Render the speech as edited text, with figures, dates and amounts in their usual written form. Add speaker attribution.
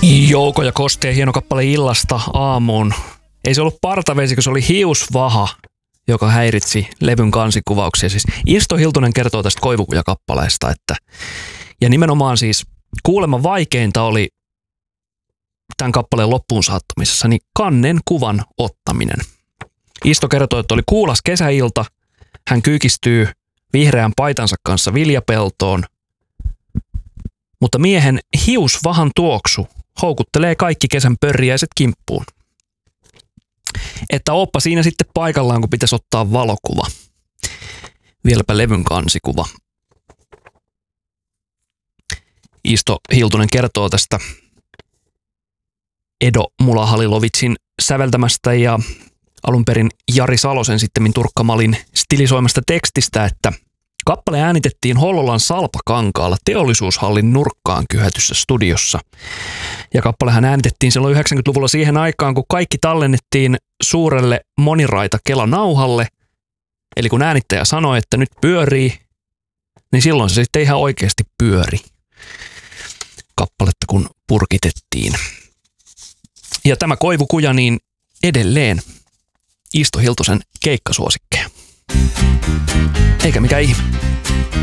Speaker 1: Jouko ja Kosteen hieno kappale Illasta aamuun. Ei se ollut partavesi, kun se oli hiusvaha, joka häiritsi levyn kansikuvauksia. Siis Isto Hiltunen kertoo tästä Koivukuja-kappaleesta, ja nimenomaan siis kuulemma vaikeinta oli tämän kappaleen loppuun saattamisessa niin kannen kuvan ottaminen. Isto kertoo, että oli kuulas kesäilta, hän kyykistyy vihreän paitansa kanssa viljapeltoon, mutta miehen hiusvahan tuoksu houkuttelee kaikki kesän pörriäiset kimppuun. Että ooppa siinä sitten paikallaan, kun pitäisi ottaa valokuva. Vieläpä levyn kansikuva. Isto Hiltunen kertoo tästä Edo Mulla-Halilovitsin säveltämästä ja alun perin Jari Salosen sittemmin Turkka Malin stilisoimasta tekstistä, että kappale äänitettiin Hollolan Salpakankaalla Teollisuushallin nurkkaan kyhätyssä studiossa. Ja kappalehan äänitettiin silloin 90-luvulla siihen aikaan, kun kaikki tallennettiin suurelle moniraita Kela-nauhalle. Eli kun äänittäjä sanoi, että nyt pyörii, niin silloin se sitten ihan oikeasti pyöri. Kappaletta kun purkitettiin. Ja tämä Koivukuja niin edelleen Isto Hiltusen keikkasuosikkeja. Eikä mikään ihme.